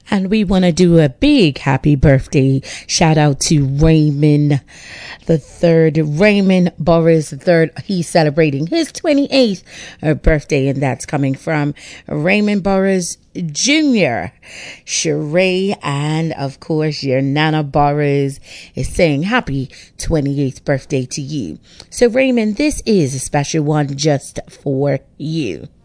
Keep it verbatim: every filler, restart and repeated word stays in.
And we want to do a big happy birthday shout out to Raymond the third, Raymond Boris the third. He's celebrating his twenty-eighth birthday, and that's coming from Raymond Boris Junior Sheree, and of course your Nana Boris is saying happy twenty-eighth birthday to you. So Raymond, this is a special one just for you.